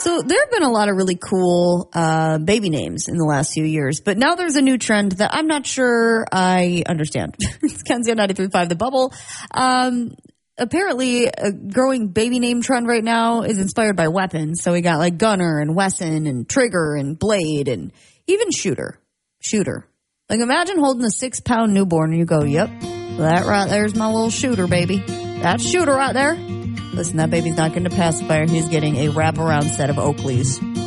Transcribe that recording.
So there have been a lot of really cool baby names in the last few years, but now there's a new trend that I'm not sure I understand. It's Kenzie on 93.5 The Bubble. Apparently, a growing baby name trend right now is inspired by weapons. So we got like Gunner and Wesson and Trigger and Blade and even Shooter. Like imagine holding a 6-pound newborn and you go, yep, that right there's my little Shooter, baby. That's Shooter right there. Listen, that baby's not getting a pacifier. He's getting a wraparound set of Oakleys.